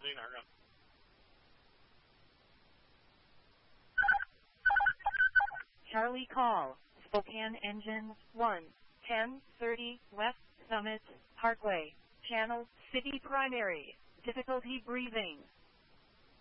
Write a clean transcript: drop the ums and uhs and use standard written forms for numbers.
Charlie call, Spokane Engine 1, 1030 West Summit Parkway, Channel City Primary, difficulty breathing.